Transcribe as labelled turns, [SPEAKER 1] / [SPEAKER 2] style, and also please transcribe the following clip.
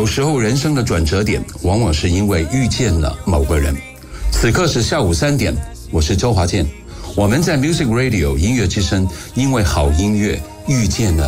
[SPEAKER 1] 有时候人生的转折点，往往是因为遇见了某个人。此刻是下午3点，我是周华健，我们在 Music Radio 音乐之声，因为好音乐遇见了